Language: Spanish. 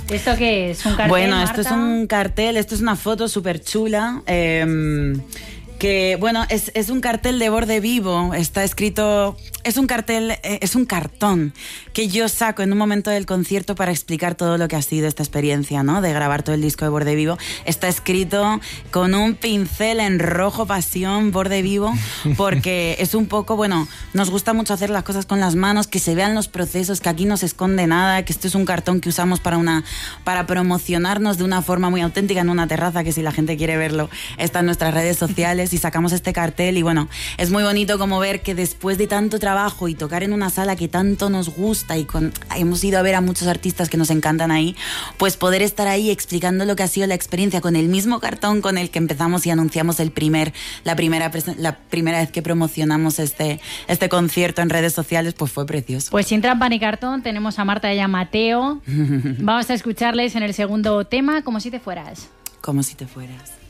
¿Esto qué es? ¿Un cartel, Bueno, Marta? esto es un cartel, esto es una foto súper chula. Que bueno, es un cartel de borde vivo, está escrito, es un cartel, es un cartón que yo saco en un momento del concierto para explicar todo lo que ha sido esta experiencia, ¿no? De grabar todo el disco de borde vivo. Está escrito con un pincel en rojo pasión, borde vivo, porque es un poco, bueno, nos gusta mucho hacer las cosas con las manos, que se vean los procesos, que aquí no se esconde nada, que esto es un cartón que usamos para promocionarnos de una forma muy auténtica en una terraza, que si la gente quiere verlo está en nuestras redes sociales. Y sacamos este cartel y bueno, es muy bonito como ver que después de tanto trabajo y tocar en una sala que tanto nos gusta y hemos ido a ver a muchos artistas que nos encantan ahí, pues poder estar ahí explicando lo que ha sido la experiencia con el mismo cartón con el que empezamos y anunciamos la primera vez que promocionamos este concierto en redes sociales, pues fue precioso. Pues sin trampa ni cartón tenemos a Marta y a Mateo. Vamos a escucharles en el segundo tema, Como si te fueras. Como si te fueras.